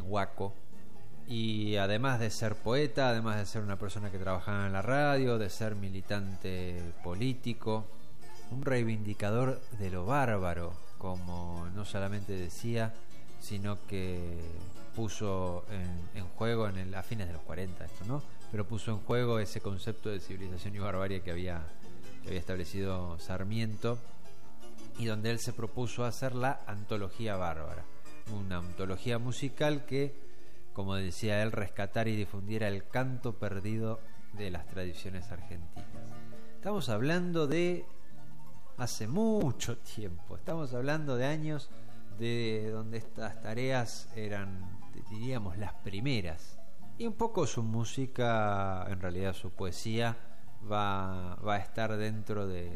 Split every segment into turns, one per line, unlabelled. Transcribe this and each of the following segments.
Huaco. Y además de ser poeta, además de ser una persona que trabajaba en la radio, de ser militante político, un reivindicador de lo bárbaro, como no solamente decía, sino que puso en juego a fines de los 40 esto, ¿no? Pero puso en juego ese concepto de civilización y barbarie que había establecido Sarmiento, y donde él se propuso hacer la antología bárbara, una antología musical que, como decía él, rescatara y difundiera el canto perdido de las tradiciones argentinas. Estamos hablando de hace mucho tiempo, estamos hablando de años de donde estas tareas eran, diríamos, las primeras. Y un poco su música, en realidad su poesía, va a estar dentro de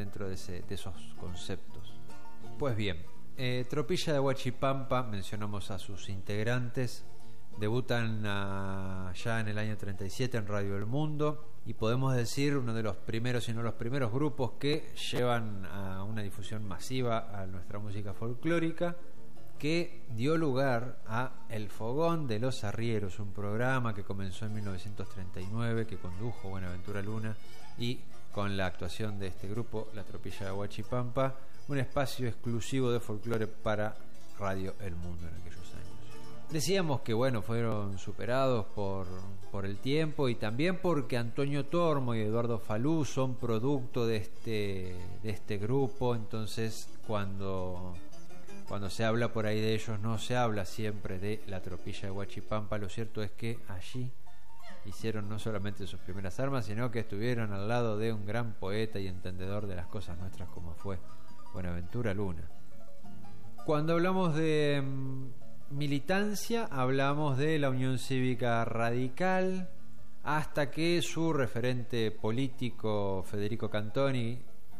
esos conceptos. Pues bien, Tropilla de Huachipampa, mencionamos a sus integrantes, debutan ya en el año 37 en Radio El Mundo, y podemos decir uno de los primeros, si no los primeros grupos que llevan a una difusión masiva a nuestra música folclórica, que dio lugar a El Fogón de los Arrieros, un programa que comenzó en 1939, que condujo Buenaventura Luna, y con la actuación de este grupo, La Tropilla de Huachipampa, un espacio exclusivo de folclore para Radio El Mundo en aquellos años. Decíamos que bueno, fueron superados por el tiempo, y también porque Antonio Tormo y Eduardo Falú son producto de este grupo. Entonces cuando se habla por ahí de ellos, no se habla siempre de La Tropilla de Huachipampa. Lo cierto es que allí hicieron no solamente sus primeras armas, sino que estuvieron al lado de un gran poeta y entendedor de las cosas nuestras como fue Buenaventura Luna. Cuando hablamos de militancia, hablamos de la Unión Cívica Radical, hasta que su referente político, Federico Cantoni,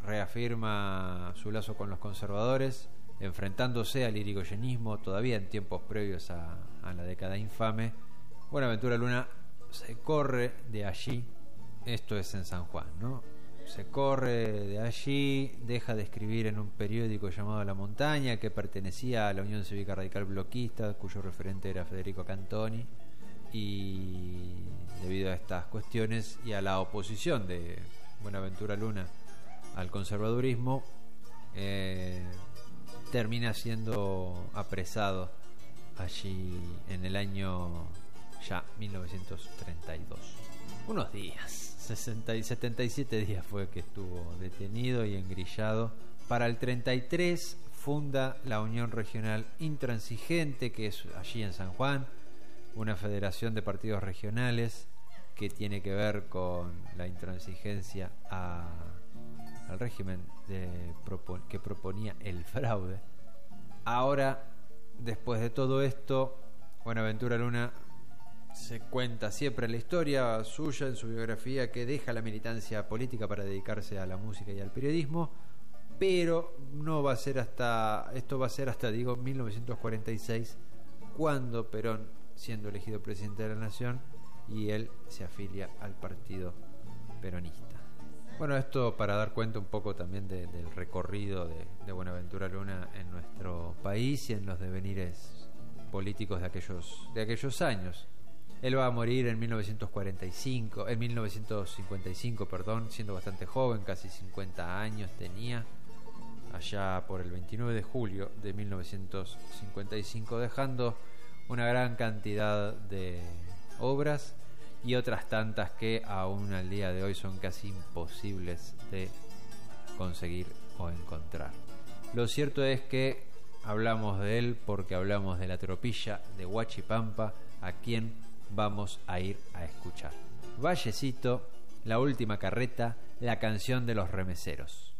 reafirma su lazo con los conservadores, enfrentándose al irigoyenismo todavía en tiempos previos a la década infame. Buenaventura Luna se corre de allí, esto es en San Juan, ¿no? Se corre de allí, deja de escribir en un periódico llamado La Montaña, que pertenecía a la Unión Cívica Radical Bloquista, cuyo referente era Federico Cantoni, y debido a estas cuestiones y a la oposición de Buenaventura Luna al conservadurismo, termina siendo apresado allí en el año ya 1932. Unos días, 77 días fue que estuvo detenido y engrillado. Para el 33 funda la Unión Regional Intransigente, que es allí en San Juan, una federación de partidos regionales que tiene que ver con la intransigencia al régimen que proponía el fraude. Ahora, después de todo esto, Buenaventura Luna se cuenta siempre la historia suya en su biografía, que deja la militancia política para dedicarse a la música y al periodismo, pero no va a ser hasta 1946, cuando Perón, siendo elegido presidente de la Nación, y él se afilia al partido peronista. Bueno, esto para dar cuenta un poco también del recorrido de Buenaventura Luna en nuestro país y en los devenires políticos de aquellos años. Él va a morir en 1955, siendo bastante joven, casi 50 años tenía, allá por el 29 de julio de 1955, dejando una gran cantidad de obras y otras tantas que aún al día de hoy son casi imposibles de conseguir o encontrar. Lo cierto es que hablamos de él porque hablamos de La Tropilla de Huachipampa, a quien vamos a ir a escuchar. Vallecito, La Última Carreta, la canción de los remeseros.